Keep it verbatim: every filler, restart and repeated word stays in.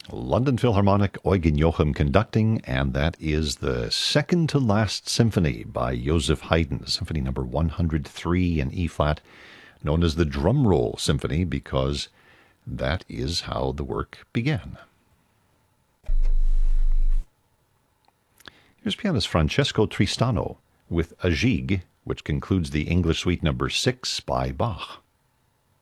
London Philharmonic, Eugen Joachim conducting, and that is the second to last symphony by Joseph Haydn, Symphony number one hundred three in E-flat, known as the Drum Roll Symphony because that is how the work began. Here's pianist Francesco Tristano with a Gigue, which concludes the English Suite number six by Bach.